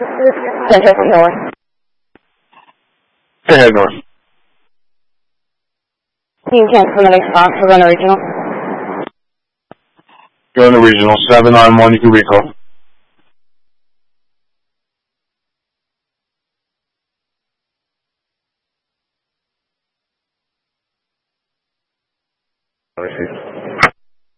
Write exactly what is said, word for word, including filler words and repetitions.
Center North. Go ahead, North. You can't come in response to run original. Go into regional. seven on one, you can recall. Receive.